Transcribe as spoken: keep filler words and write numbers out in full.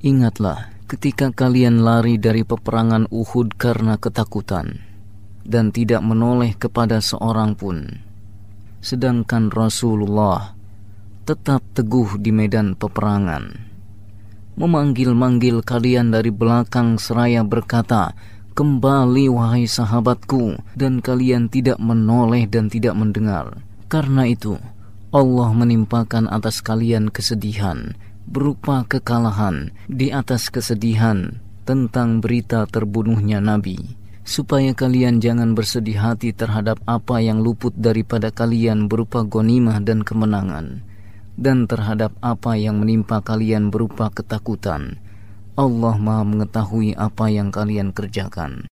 Ingatlah ketika kalian lari dari peperangan Uhud karena ketakutan dan tidak menoleh kepada seorang pun, sedangkan Rasulullah tetap teguh di medan peperangan, memanggil-manggil kalian dari belakang seraya berkata, "Kembali wahai sahabatku," dan kalian tidak menoleh dan tidak mendengar. Karena itu Allah menimpakan atas kalian kesedihan berupa kekalahan di atas kesedihan tentang berita terbunuhnya Nabi, supaya kalian jangan bersedih hati terhadap apa yang luput daripada kalian berupa ghanimah dan kemenangan, dan terhadap apa yang menimpa kalian berupa ketakutan. Allah Maha mengetahui apa yang kalian kerjakan.